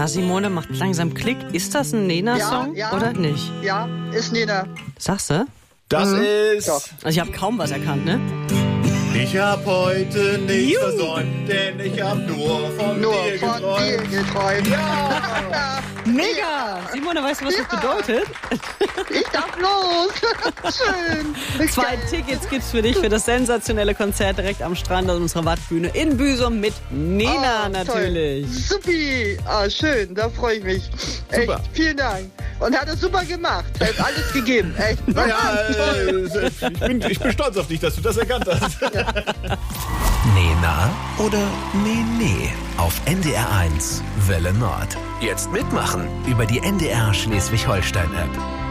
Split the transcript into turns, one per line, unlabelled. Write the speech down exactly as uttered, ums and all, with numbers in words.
Na, Simone macht langsam Klick. Ist das ein Nena-Song
Ja, ja.
oder nicht?
Ja, ist Nena.
Sagst du?
Das
Mhm.
ist...
Doch.
Also ich habe kaum was erkannt, ne?
Ich hab heute nichts
Juhu.
versäumt, denn ich hab nur von
Nur
dir
von dir
geträumt.
geträumt.
Ja.
Mega! Simone, weißt du, was das
Ja.
bedeutet?
Ich darf los. Schön.
Zwei
Geil.
Tickets gibt's für dich für das sensationelle Konzert direkt am Strand an unserer Wattbühne in Büsum mit Nena
Oh,
natürlich.
Toll. Supi. Ah, schön, da freue ich mich.
Super.
Echt, vielen Dank. Und hat es super gemacht. Hat alles gegeben. Echt.
Naja,
Toll.
äh, ich, bin, ich bin stolz auf dich, dass du das erkannt hast.
Nena oder Nene auf N D R eins Welle Nord. Jetzt mitmachen über die N D R Schleswig-Holstein-App.